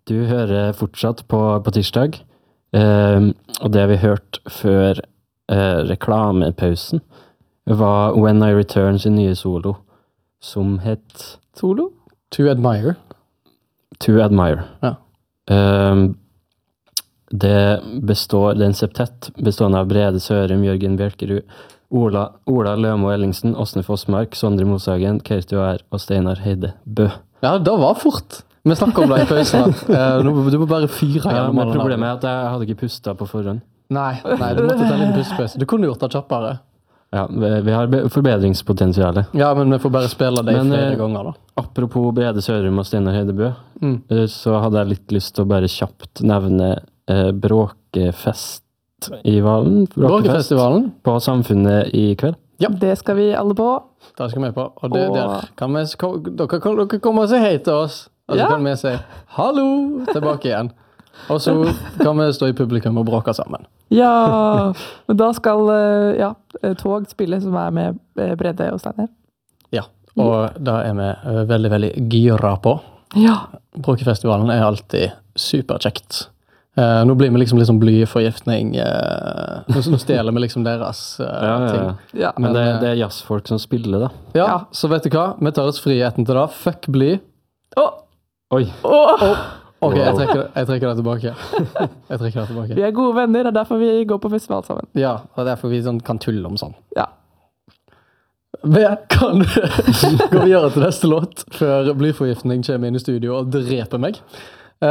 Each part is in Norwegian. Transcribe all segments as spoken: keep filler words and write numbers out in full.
Du hører fortsatt på, på tirsdag, eh, og det vi hørte før eh, reklamepausen var When I Return sin nye solo, som het Solo? To Admire. To Admire. Ja. Eh, det består, det er en septett bestående av Brede Sørum, Jørgen Bjelkerud, Ola, Ola Lømo Ellingsen, Åsne Fossmark, Sondre Moshagen, Kerti Oær og Steinar Heide Bø. Ja, det var fort. Vi snakker om det i pausen. Uh, du må bare fyre ja, gjennom men alle problemet navn. er at jeg hadde ikke pustet på forhånd. Nei, nei, du måtte ta en liten pustepause. Du kunne gjort det kjappere. Ja, vi, vi har be- forbedringspotensiale. Ja, men vi får bare spille det Men, flere eh, ganger da. Apropos Brede Sørum og Steinar Heide Bø, Mm. eh, så hadde jeg litt lyst til å bare kjapt nevne eh, Bråkefest i Valen. Bråkefestivalen. På Samfunnet i kveld. Ja. Det skal vi alle på. Det skal vi på. Og det, Og- der kan vi, kom, dere, kan, dere kommer og si hei til oss. Og så Ja. kan vi si hallo tilbake igjen. Og så kan vi stå i publikum og bråke sammen. Ja, men da skal eh, ja, Tog spille som er med eh, Brede og Steiner. Ja, og da er vi eh, veldig, veldig gira på. Ja. Bråkefestivalen er alltid superkjekt. Eh, nå blir vi liksom liksom blyforgiftning. Eh, nå, nå stjeler vi liksom deres eh, Ja, ja, ting. ja. Ja. Men det, Men, det er jazzfolk som spiller, da. Ja, Ja. så vet du hva? Vi tar oss friheten til det. Fuck bly. Åh, Oi! åh, Ok, jeg Wow. trekker, jeg trekker det tilbake. Jeg trekker det tilbake. vi er gode venner, det er derfor vi går på festival sammen. Ja, og det er derfor vi sånn, kan tulle om sånn. Ja. Men kan du gå videre til neste låt før blyforgiftning kommer inn i studio og dreper meg?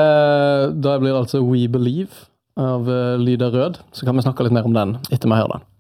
Eh, da blir det altså We Believe av uh, Lyda Rød. Så kan vi snakke litt mer om den etter vi hører den.